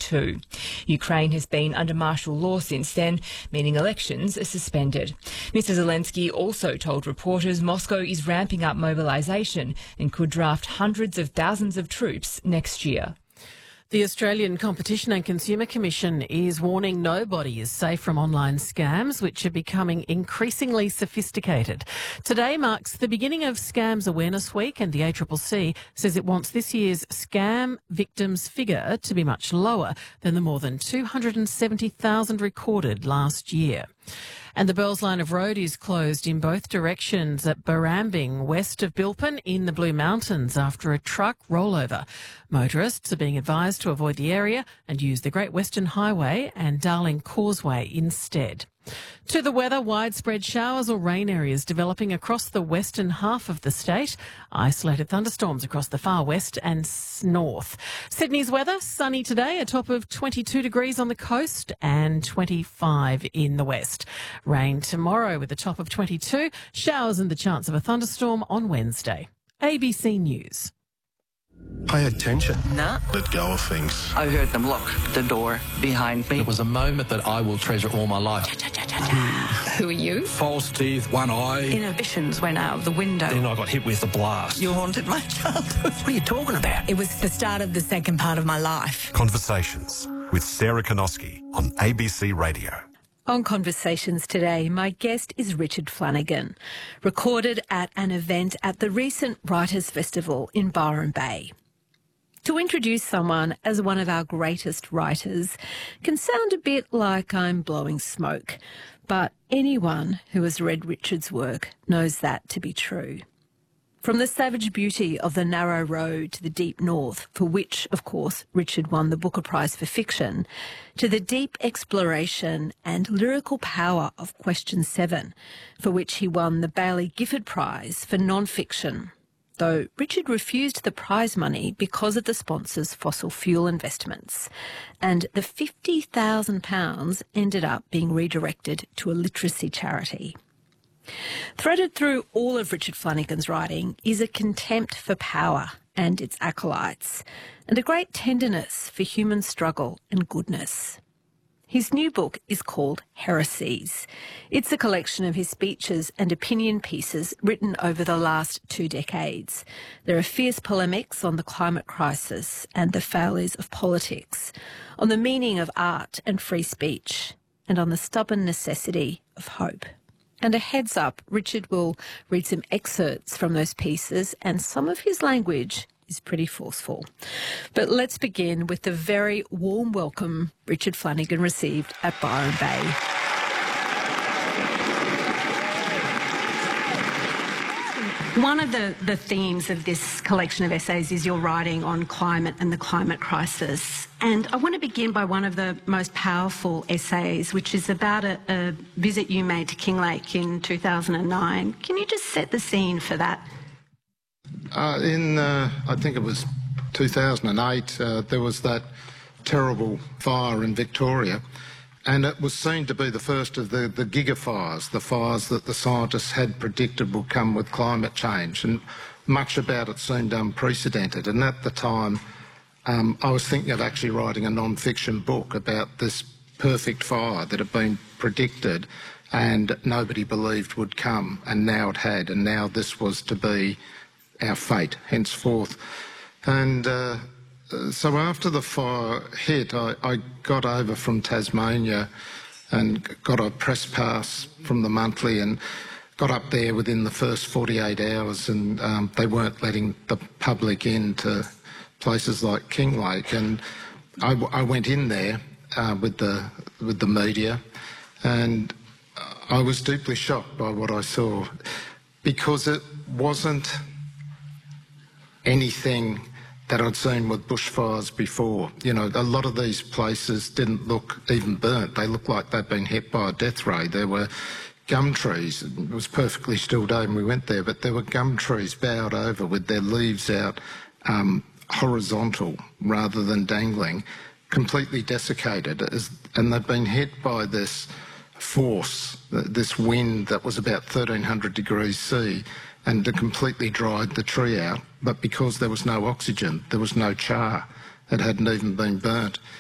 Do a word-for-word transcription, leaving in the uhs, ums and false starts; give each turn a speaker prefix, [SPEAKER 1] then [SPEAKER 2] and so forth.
[SPEAKER 1] twenty-two. Ukraine has been under martial law since then, meaning elections are suspended. Mister Zelensky also told reporters Moscow is ramping up mobilisation and could draft hundreds of thousands of troops next year.
[SPEAKER 2] The Australian Competition and Consumer Commission is warning nobody is safe from online scams, which are becoming increasingly sophisticated. Today marks the beginning of Scams Awareness Week, and the A C C C says it wants this year's scam victims figure to be much lower than the more than two hundred seventy thousand recorded last year. And the Burls line of road is closed in both directions at Barrambing, west of Bilpin in the Blue Mountains after a truck rollover. Motorists are being advised to avoid the area and use the Great Western Highway and Darling Causeway instead. To the weather, widespread showers or rain areas developing across the western half of the state. Isolated thunderstorms across the far west and north. Sydney's weather, sunny today, a top of twenty-two degrees on the coast and twenty-five in the west. Rain tomorrow with a top of twenty-two. Showers and the chance of a thunderstorm on Wednesday. A B C News.
[SPEAKER 3] Pay attention.
[SPEAKER 4] Nah.
[SPEAKER 3] Let go of things.
[SPEAKER 4] I heard them lock the door behind me.
[SPEAKER 5] It was a moment that I will treasure all my life.
[SPEAKER 4] Who are you?
[SPEAKER 3] False teeth, one eye.
[SPEAKER 4] Inhibitions went out of the window.
[SPEAKER 3] Then I got hit with a blast.
[SPEAKER 4] You haunted my childhood.
[SPEAKER 3] What are you talking about?
[SPEAKER 4] It was the start of the second part of my life.
[SPEAKER 6] Conversations with Sarah Konoski on A B C Radio.
[SPEAKER 7] On Conversations today, my guest is Richard Flanagan, recorded at an event at the recent Writers' Festival in Byron Bay. To introduce someone as one of our greatest writers can sound a bit like I'm blowing smoke, but anyone who has read Richard's work knows that to be true. From the savage beauty of the narrow road to the deep north, for which, of course, Richard won the Booker Prize for fiction, to the deep exploration and lyrical power of Question seven, for which he won the Baillie Gifford Prize for non-fiction, though Richard refused the prize money because of the sponsor's fossil fuel investments, and the fifty thousand pounds ended up being redirected to a literacy charity. Threaded through all of Richard Flanagan's writing is a contempt for power and its acolytes, and a great tenderness for human struggle and goodness. His new book is called Heresies. It's a collection of his speeches and opinion pieces written over the last two decades. There are fierce polemics on the climate crisis and the failures of politics, on the meaning of art and free speech, and on the stubborn necessity of hope. And a heads up, Richard will read some excerpts from those pieces, and some of his language is pretty forceful. But let's begin with the very warm welcome Richard Flanagan received at Byron Bay. One of the, the themes of this collection of essays is your writing on climate and the climate crisis. And I want to begin by one of the most powerful essays, which is about a, a visit you made to Kinglake in two thousand nine. Can you just set the scene for that?
[SPEAKER 8] Uh, in, uh, I think it was two thousand eight, uh, there was that terrible fire in Victoria. And it was seen to be the first of the, the gigafires, the fires that the scientists had predicted would come with climate change. And much about it seemed unprecedented. And at the time, um, I was thinking of actually writing a non-fiction book about this perfect fire that had been predicted and nobody believed would come. And now it had. And now this was to be our fate henceforth. And Uh, So after the fire hit, I, I got over from Tasmania and got a press pass from the Monthly and got up there within the first forty-eight hours, and um, they weren't letting the public into places like Kinglake. And I, I went in there uh, with the with the media, and I was deeply shocked by what I saw, because it wasn't anything that I'd seen with bushfires before. You know, a lot of these places didn't look even burnt. They looked like they'd been hit by a death ray. There were gum trees. It was perfectly still day when we went there, but there were gum trees bowed over with their leaves out um, horizontal rather than dangling, completely desiccated. And they'd been hit by this force, this wind that was about thirteen hundred degrees C, and it completely dried the tree out. But because there was no oxygen, there was no char. It hadn't even been burnt.